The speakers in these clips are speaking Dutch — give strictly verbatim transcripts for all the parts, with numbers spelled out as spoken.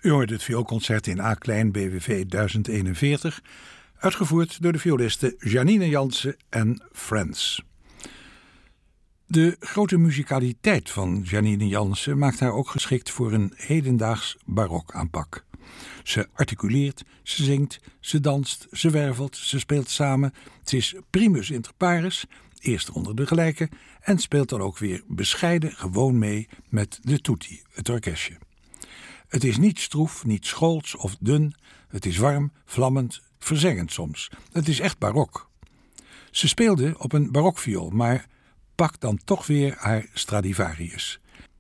U hoort het vioolconcert in A klein B W V duizend eenenveertig, uitgevoerd door de violisten Janine Jansen en Friends. De grote muzikaliteit van Janine Jansen maakt haar ook geschikt voor een hedendaags barokaanpak. Ze articuleert, ze zingt, ze danst, ze wervelt, ze speelt samen. Ze is primus inter pares, eerst onder de gelijken, en speelt dan ook weer bescheiden gewoon mee met de tutti, het orkestje. Het is niet stroef, niet schools of dun. Het is warm, vlammend, verzengend soms. Het is echt barok. Ze speelde op een barokviool, maar pakt dan toch weer haar Stradivarius.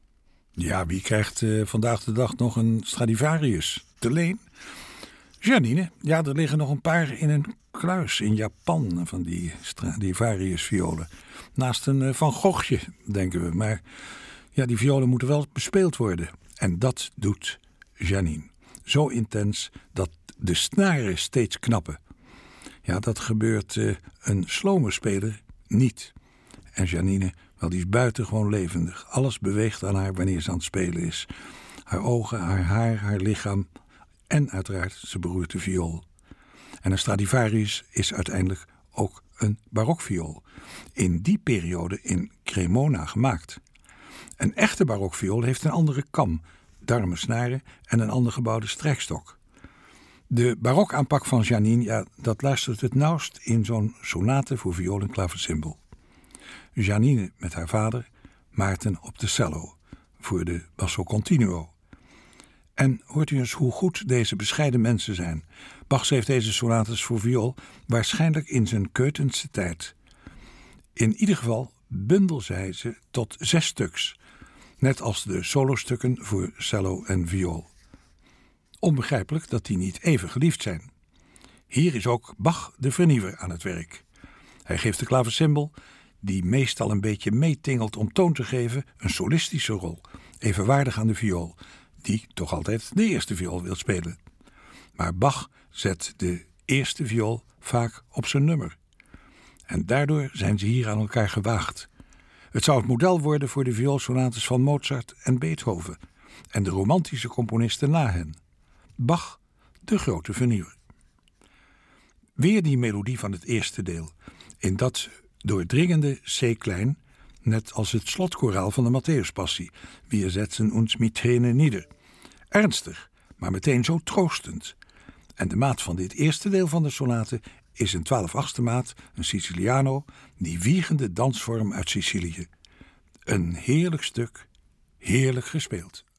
Ja, wie krijgt uh, vandaag de dag nog een Stradivarius te leen? Janine, ja, er liggen nog een paar in een kluis in Japan van die Stradivarius-violen. Naast een uh, Van Goghje, denken we. Maar ja, die violen moeten wel bespeeld worden. En dat doet Janine. Zo intens dat de snaren steeds knappen. Ja, dat gebeurt uh, een slomerspeler niet. En Janine, wel, die is buitengewoon levendig. Alles beweegt aan haar wanneer ze aan het spelen is. Haar ogen, haar haar, haar lichaam en uiteraard ze beroert de viool. En een Stradivarius is uiteindelijk ook een barokviool. In die periode in Cremona gemaakt. Een echte barokviool heeft een andere kam, darme snaren en een ander gebouwde strijkstok. De barokaanpak van Janine, ja, dat luistert het nauwst in zo'n sonate voor viool en klavecimbal. Janine met haar vader, Maarten op de cello, voor de basso continuo. En hoort u eens hoe goed deze bescheiden mensen zijn. Bach schreef deze sonates voor viool waarschijnlijk in zijn keutenste tijd. In ieder geval bundelde hij ze tot zes stuks, net als de solostukken voor cello en viool. Onbegrijpelijk dat die niet even geliefd zijn. Hier is ook Bach de vernieuwer aan het werk. Hij geeft de klavecimbal, die meestal een beetje meetingelt om toon te geven, een solistische rol, evenwaardig aan de viool, die toch altijd de eerste viool wil spelen. Maar Bach zet de eerste viool vaak op zijn nummer. En daardoor zijn ze hier aan elkaar gewaagd. Het zou het model worden voor de vioolsonates van Mozart en Beethoven en de romantische componisten na hen. Bach, de grote vernieuwer. Weer die melodie van het eerste deel, in dat doordringende C-klein, net als het slotkoraal van de Matthäuspassie, Wir setzen uns mit Tränen nieder. Ernstig, maar meteen zo troostend. En de maat van dit eerste deel van de sonate is een twaalf-achtste maat, een Siciliano, die wiegende dansvorm uit Sicilië. Een heerlijk stuk, heerlijk gespeeld.